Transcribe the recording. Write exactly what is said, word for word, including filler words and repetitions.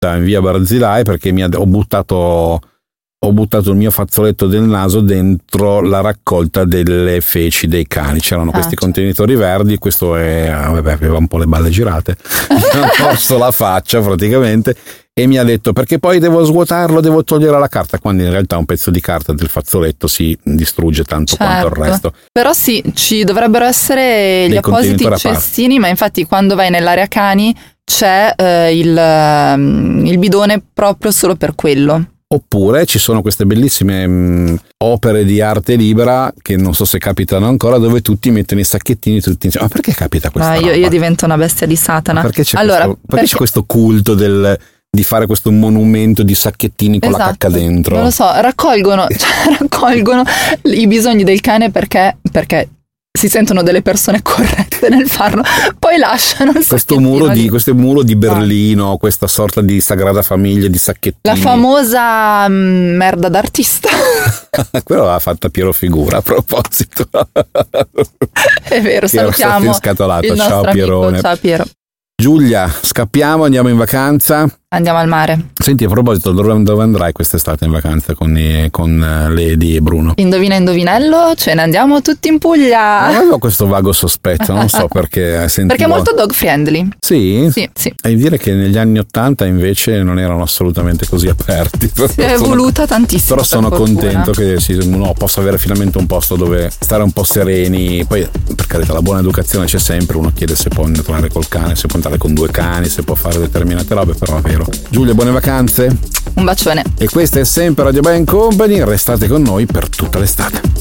diretta in via Barzilai perché mi ha, ho buttato ho buttato il mio fazzoletto del naso dentro la raccolta delle feci dei cani. C'erano ah, questi certo. contenitori verdi, questo è, vabbè, aveva un po' le balle girate, mi ha morso la faccia praticamente e mi ha detto perché poi devo svuotarlo, devo togliere la carta, quando in realtà un pezzo di carta del fazzoletto si distrugge tanto certo. quanto il resto. Però sì, ci dovrebbero essere gli appositi cestini, ma infatti quando vai nell'area cani c'è eh, il, il bidone proprio solo per quello. Oppure ci sono queste bellissime mh, opere di arte libera che non so se capitano ancora, dove tutti mettono i sacchettini tutti insieme. Ma perché capita questa ah, roba? Io, io divento una bestia di Satana. Ma perché c'è, allora, questo, perché perché... c'è questo culto del, di fare questo monumento di sacchettini con esatto, la cacca dentro? Non lo so, raccolgono, cioè, raccolgono i bisogni del cane perché... perché si sentono delle persone corrette nel farlo, poi lasciano il questo muro di, di questo muro di Berlino, ah. questa sorta di sagrada famiglia di sacchettini, la famosa mh, merda d'artista. Quello l'ha fatta Piero Figura, a proposito. È vero, salutiamo il nostro ciao Pierone. Amico. Ciao Piero. Giulia, scappiamo, andiamo in vacanza. Andiamo al mare. Senti, a proposito, dove, dove andrai quest'estate in vacanza con, i, con Lady e Bruno? Indovina indovinello, ce ne andiamo tutti in Puglia. Avevo questo vago sospetto, non so perché sentivo... Perché è molto dog friendly. Sì? Sì, sì. E dire che negli anni ottanta invece non erano assolutamente così aperti. Si è evoluta sono, tantissimo. Però sono contento che si, uno possa avere finalmente un posto dove stare un po' sereni. Poi, per carità, la buona educazione c'è sempre, uno chiede se può entrare col cane, se può entrare con due cani, se può fare determinate robe, però è vero. Giulia, buone vacanze. Un bacione. E questa è sempre Radio Bang Company, restate con noi per tutta l'estate.